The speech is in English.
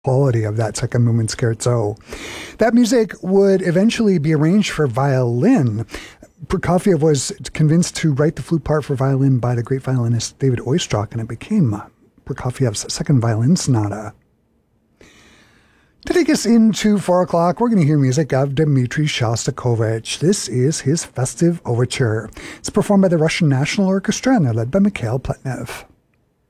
quality of that second movement scherzo. That music would eventually be arranged for violin. Prokofiev was convinced to write the flute part for violin by the great violinist David Oistrakh, and it became Prokofiev's second violin sonata. To take us into 4 o'clock, we're going to hear music of Dmitri Shostakovich. This is his Festive Overture. It's performed by the Russian National Orchestra and they're led by Mikhail Pletnev.